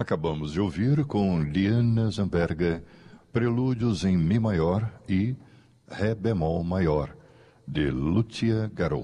Acabamos de ouvir com Liana Zamberga, Prelúdios em Mi maior e Ré bemol maior, de Lúcia Garou.